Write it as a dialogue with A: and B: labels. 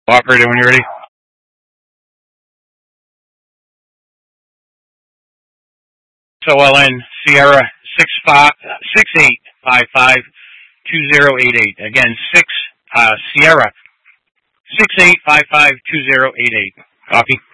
A: Operator, when you're ready. So LN Sierra 68552088. Again, Sierra 68552088. Copy.